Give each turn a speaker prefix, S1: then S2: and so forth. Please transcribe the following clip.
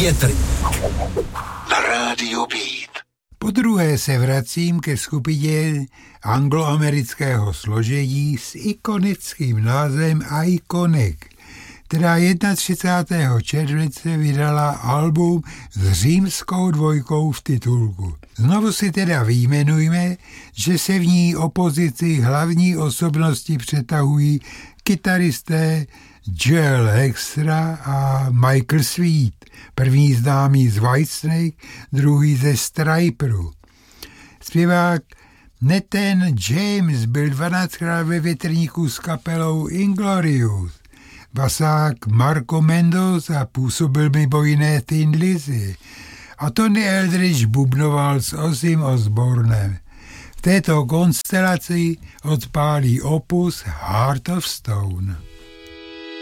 S1: Větry na rádiu Beat.
S2: Podruhé se vracím ke skupině angloamerického složení s ikonickým názvem Iconic, která 31. července vydala album s římskou dvojkou v titulku. Znovu si teda vyjmenujme, že se v ní opozici hlavní osobnosti přetahují kytaristé Joel Extra a Michael Sweet, první známý z Whitesnake, druhý ze Stryperů. Zpěvák Nathan James byl 12krát ve větrníku s kapelou Inglorious. Basák Marco Mendoza působil mimo jiné Thin Lizzy a Tony Eldridge bubnoval s Ozzym Osbournem. V této konstelaci odpálí opus Heart of Stone.